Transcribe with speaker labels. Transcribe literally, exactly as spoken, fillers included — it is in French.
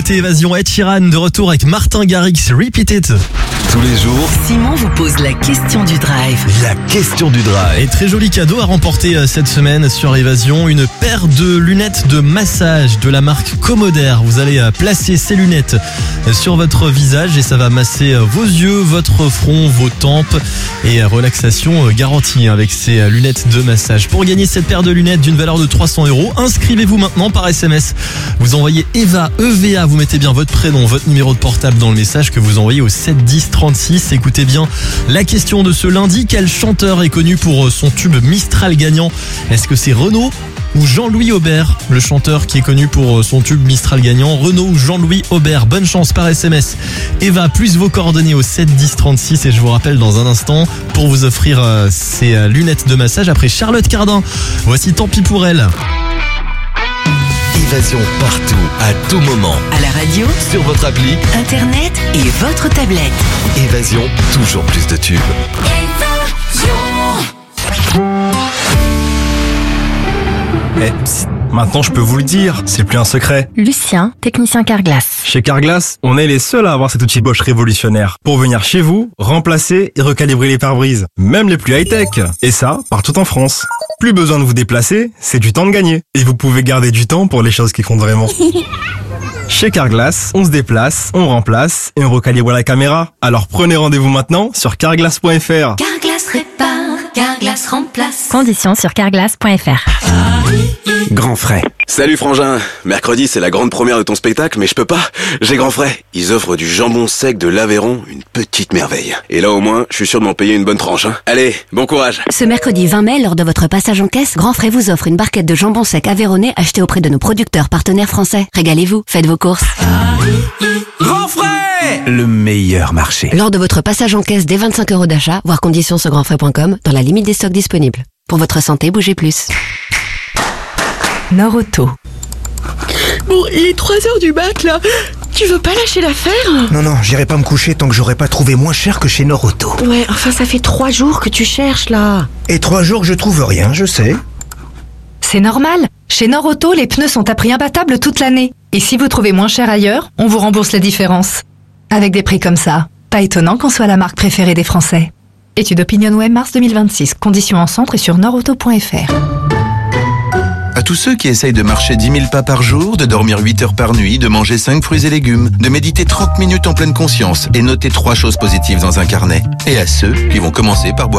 Speaker 1: écoutez Évasion. Ed Sheeran de retour avec Martin Garrix, Repeat It.
Speaker 2: Tous les jours,
Speaker 3: Simon vous pose la question du drive.
Speaker 2: la question du drive.
Speaker 1: Et très joli cadeau à remporter euh, cette semaine sur Évasion, une paire de lunettes de massage de la marque Commodore. Vous allez euh, placer ces lunettes euh, sur votre visage et ça va masser euh, vos yeux, votre front, vos tempes et euh, relaxation euh, garantie hein, avec ces euh, lunettes de massage. Pour gagner cette paire de lunettes d'une valeur de trois cents euros, inscrivez-vous maintenant par S M S. Vous envoyez Eva, E V A, vous mettez bien votre prénom, votre numéro de portable dans le message que vous envoyez au sept dix trente-six. Écoutez bien la question de ce lundi. Quel chanteur est connu pour son tube Mistral gagnant? Est-ce que c'est Renaud ou Jean-Louis Aubert, le chanteur qui est connu pour son tube Mistral gagnant? Renaud ou Jean-Louis Aubert? Bonne chance par S M S. Eva, plus vos coordonnées au sept dix trente-six et je vous rappelle dans un instant pour vous offrir euh, ces euh, lunettes de massage après Charlotte Cardin. Voici Tant pis pour elle.
Speaker 2: Évasion partout, à tout moment.
Speaker 3: À la radio,
Speaker 2: Sur votre appli,
Speaker 3: internet et votre tablette.
Speaker 2: Évasion, toujours plus de tubes.
Speaker 4: Eh, psst, maintenant je peux vous le dire, c'est plus un secret.
Speaker 5: Lucien, technicien Carglass.
Speaker 4: Chez Carglass, on est les seuls à avoir cet outil Bosch révolutionnaire pour venir chez vous, remplacer et recalibrer les pare-brises, même les plus high-tech. Et ça, partout en France. Plus besoin de vous déplacer, c'est du temps de gagner. Et vous pouvez garder du temps pour les choses qui comptent vraiment. Chez Carglass, on se déplace, on remplace et on recalibre la caméra. Alors prenez rendez-vous maintenant sur carglass point f r.
Speaker 6: Carglass répare, Carglass remplace.
Speaker 5: Conditions sur carglass point f r.
Speaker 7: Grand frais. Salut frangin, mercredi c'est la grande première de ton spectacle mais je peux pas, j'ai grand frais. Ils offrent du jambon sec de l'Aveyron, une petite merveille. Et là au moins, je suis sûr de m'en payer une bonne tranche. Hein. Allez, bon courage.
Speaker 8: Ce mercredi vingt mai, lors de votre passage en caisse, Grand Frais vous offre une barquette de jambon sec aveyronnais achetée auprès de nos producteurs partenaires français. Régalez-vous, faites vos courses.
Speaker 2: Grand frais! Le meilleur marché.
Speaker 8: Lors de votre passage en caisse dès vingt-cinq euros d'achat, voir conditions sur grand frais point com, dans la limite des stocks disponibles. Pour votre santé, bougez plus.
Speaker 5: Nord Auto.
Speaker 9: Bon, il est trois heures du mat, là. Tu veux pas lâcher l'affaire?
Speaker 10: Non, non, j'irai pas me coucher tant que j'aurai pas trouvé moins cher que chez Nord Auto.
Speaker 9: Ouais, enfin, ça fait trois jours que tu cherches, là.
Speaker 10: Et trois jours que je trouve rien, je sais.
Speaker 11: C'est normal. Chez Nord Auto, les pneus sont à prix imbattable toute l'année. Et si vous trouvez moins cher ailleurs, on vous rembourse la différence. Avec des prix comme ça, pas étonnant qu'on soit la marque préférée des Français. Étude OpinionWay mars deux mille vingt-six. Conditions en centre et sur nord auto point f r.
Speaker 12: À tous ceux qui essayent de marcher dix mille pas par jour, de dormir huit heures par nuit, de manger cinq fruits et légumes, de méditer trente minutes en pleine conscience et noter trois choses positives dans un carnet. Et à ceux qui vont commencer par boire